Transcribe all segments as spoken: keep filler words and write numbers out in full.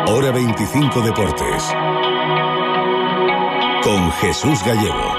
Hora veinticinco Deportes. Con Jesús Gallego.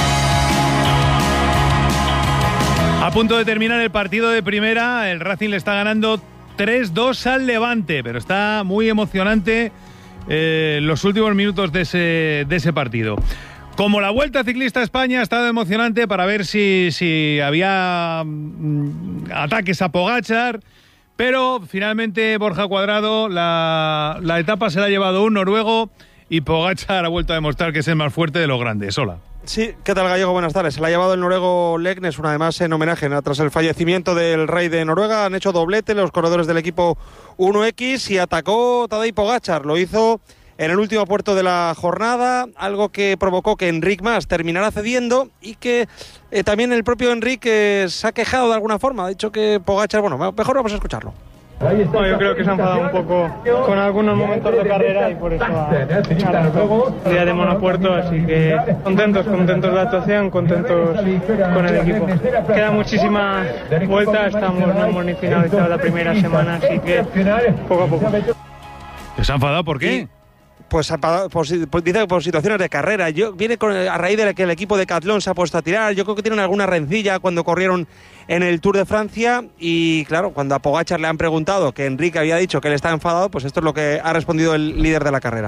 A punto de terminar el partido de primera, el Racing le está ganando tres dos al Levante, pero está muy emocionante eh, los últimos minutos de ese, de ese partido. Como la Vuelta Ciclista a España ha estado emocionante para ver si, si había mm, ataques a Pogačar, pero finalmente Borja Cuadrado, la, la etapa se la ha llevado un noruego y Pogačar ha vuelto a demostrar que es el más fuerte de los grandes. Hola. Sí, ¿qué tal, Gallego? Buenas tardes. Se la ha llevado el noruego Leknes, una además en homenaje, ¿no? Tras el fallecimiento del rey de Noruega. Han hecho doblete los corredores del equipo uno equis y atacó Tadej Pogačar. Lo hizo en el último puerto de la jornada, algo que provocó que Enric Mas terminara cediendo y que eh, también el propio Enric eh, se ha quejado de algua forma. Ha dicho que Pogačar, bueno, mejor vamos a escucharlo. No, yo creo que se ha enfadado un poco con algunos momentos de carrera y por eso ha ganado el día de monopuerto, así que contentos, contentos de la actuación, contentos con el equipo. Queda muchísima vuelta, estamos, no hemos ni finalizado la primera semana, así que poco a poco. ¿Se ha enfadado por qué? Pues por, por, dice que por situaciones de carrera. Yo, viene con, a raíz de que el equipo de Decathlon se ha puesto a tirar. Yo creo que tienen alguna rencilla cuando corrieron en el Tour de Francia. Y claro, cuando a Pogačar le han preguntado que Enrique había dicho que él está enfadado, pues esto es lo que ha respondido el líder de la carrera.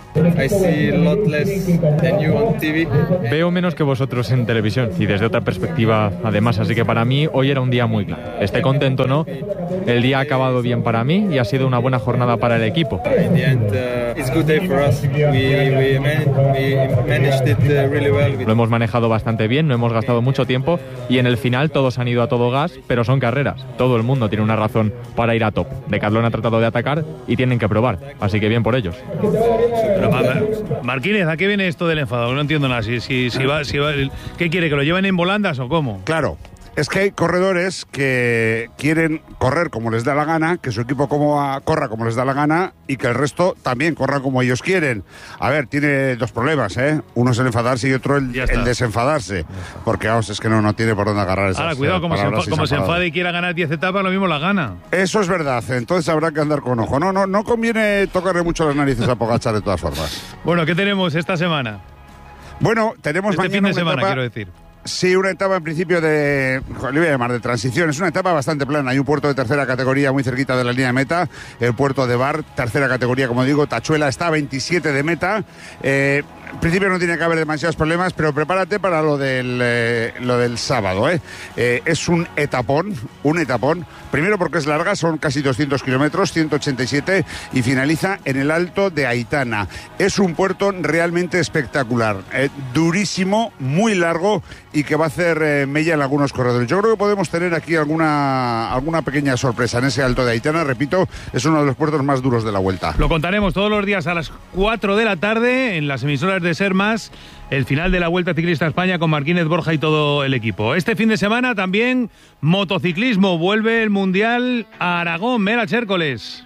Veo menos que vosotros en televisión y desde otra perspectiva además, así que para mí hoy era un día muy claro. Esté contento o no, el día ha acabado bien para mí y ha sido una buena jornada para el equipo. Lo hemos manejado bastante bien, no hemos gastado mucho tiempo y en el final todos han ido a todo gas, pero son carreras. Todo el mundo tiene una razón para ir a top. Decathlon ha tratado de atacar y tienen que probar, así que bien por ellos. Pero, Marquínez, ¿a qué viene esto del enfado? No entiendo nada. Si, si, si va, si va, ¿qué quiere? ¿Que lo lleven en volandas o cómo? Claro. Es que hay corredores que quieren correr como les da la gana, que su equipo como a, corra como les da la gana y que el resto también corra como ellos quieren. A ver, tiene dos problemas, ¿eh? Uno es el enfadarse y otro el, el desenfadarse. Porque, vamos, es que no, no tiene por dónde agarrar esas. Ahora, cuidado, como, se, enfa- como se enfade y quiera ganar diez etapas, lo mismo la gana. Eso es verdad, entonces habrá que andar con ojo. No, no, no conviene tocarle mucho las narices a Pogačar de todas formas. Bueno, ¿qué tenemos esta semana? Bueno, tenemos este mañana fin de semana, etapa, quiero decir. Sí, una etapa en principio de, le voy a llamar de transición, es una etapa bastante plana, hay un puerto de tercera categoría muy cerquita de la línea de meta, el puerto de Bar, tercera categoría, como digo, Tachuela está a veintisiete de meta, eh, en principio no tiene que haber demasiados problemas, pero prepárate para lo del, eh, lo del sábado, ¿eh? Eh, es un etapón, un etapón, primero porque es larga, son casi doscientos kilómetros, ciento ochenta y siete, y finaliza en el Alto de Aitana. Es un puerto realmente espectacular, eh, durísimo, muy largo y que va a hacer eh, mella en algunos corredores. Yo creo que podemos tener aquí alguna, alguna pequeña sorpresa en ese Alto de Aitana, repito, es uno de los puertos más duros de la Vuelta. Lo contaremos todos los días a las cuatro de la tarde en las emisoras de Ser Más, el final de la Vuelta Ciclista a España con Marquínez, Borja y todo el equipo. Este fin de semana también motociclismo, vuelve el Mundial a Aragón. Mela Chércoles.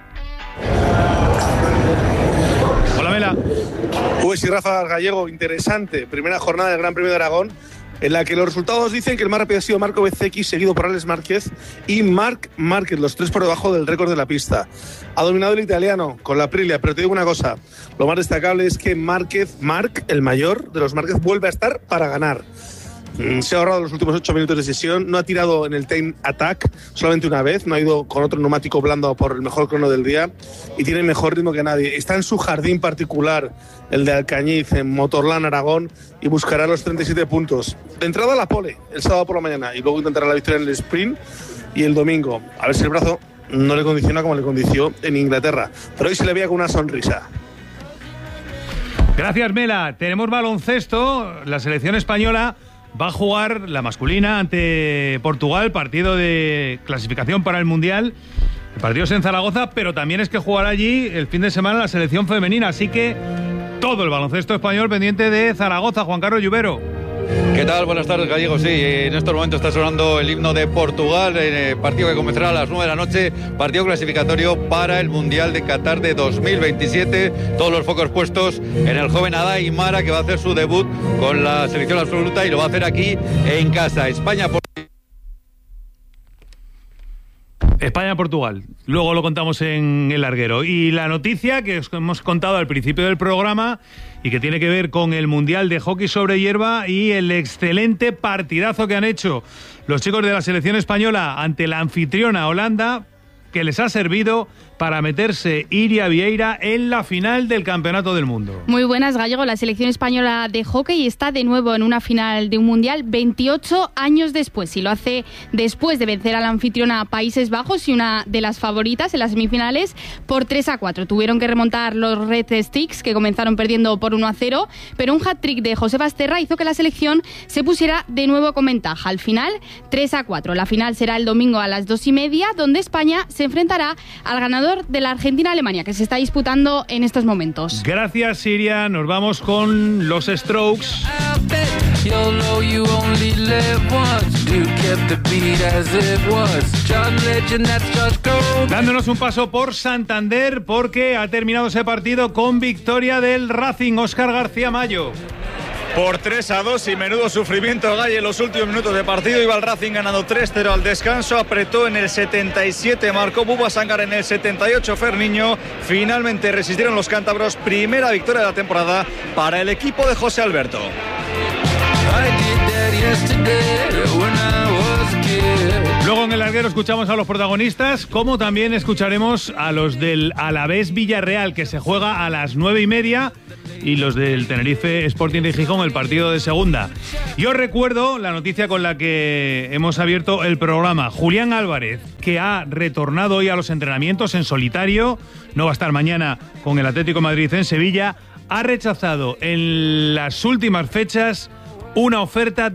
Hola, Mela. Pues sí, Rafa Gallego, interesante. Primera jornada del Gran Premio de Aragón, en la que los resultados dicen que el más rápido ha sido Marco Bezzecchi, seguido por Alex Márquez y Marc Márquez, los tres por debajo del récord de la pista. Ha dominado el italiano con la Aprilia, pero te digo una cosa, lo más destacable es que Márquez, Marc, el mayor de los Márquez, vuelve a estar para ganar. Se ha ahorrado los últimos ocho minutos de sesión, no ha tirado en el Time Attack solamente una vez, no ha ido con otro neumático blando por el mejor crono del día y tiene mejor ritmo que nadie. Está en su jardín particular, el de Alcañiz, en Motorland, Aragón, y buscará los treinta y siete puntos. De entrada a la pole, el sábado por la mañana, y luego intentará la victoria en el sprint y el domingo. A ver si el brazo no le condiciona como le condició en Inglaterra, pero hoy se le veía con una sonrisa. Gracias, Mela. Tenemos baloncesto, la selección española va a jugar la masculina ante Portugal, partido de clasificación para el Mundial. El partido es en Zaragoza, pero también es que jugará allí el fin de semana la selección femenina. Así que todo el baloncesto español pendiente de Zaragoza. Juan Carlos Lluvero. ¿Qué tal? Buenas tardes, Gallego. Sí, en estos momentos está sonando el himno de Portugal, eh, partido que comenzará a las nueve de la noche, partido clasificatorio para el Mundial de Qatar de dos mil veintisiete. Todos los focos puestos en el joven Adai Mara, que va a hacer su debut con la selección absoluta y lo va a hacer aquí en casa. España por... España-Portugal. Luego lo contamos en el larguero. Y la noticia que os hemos contado al principio del programa y que tiene que ver con el Mundial de Hockey sobre Hierba y el excelente partidazo que han hecho los chicos de la selección española ante la anfitriona Holanda, que les ha servido para meterse Iria Vieira en la final del Campeonato del Mundo. Muy buenas, Gallego. La selección española de hockey está de nuevo en una final de un Mundial veintiocho años después, y lo hace después de vencer a la anfitriona Países Bajos y una de las favoritas en las semifinales por tres a cuatro. Tuvieron que remontar los Red Sticks, que comenzaron perdiendo por uno a cero, pero un hat-trick de José Basterra hizo que la selección se pusiera de nuevo con ventaja. Al final, tres a cuatro. La final será el domingo a las dos y media, donde España se enfrentará al ganador de la Argentina-Alemania, que se está disputando en estos momentos. Gracias, Siria. Nos vamos con los Strokes. Dándonos un paso por Santander, porque ha terminado ese partido con victoria del Racing. Óscar García Mayo. Por tres a dos y menudo sufrimiento Galle en los últimos minutos de partido. Iba el Racing ganando tres cero al descanso, apretó en el setenta y siete, marcó Buba Sangar en el setenta y ocho, Ferniño. Finalmente resistieron los cántabros, primera victoria de la temporada para el equipo de José Alberto. Luego en el larguero escuchamos a los protagonistas, como también escucharemos a los del Alavés Villarreal, que se juega a las nueve y media, y los del Tenerife Sporting de Gijón, el partido de segunda. Yo recuerdo la noticia con la que hemos abierto el programa. Julián Álvarez, que ha retornado hoy a los entrenamientos en solitario, no va a estar mañana con el Atlético de Madrid en Sevilla, ha rechazado en las últimas fechas una oferta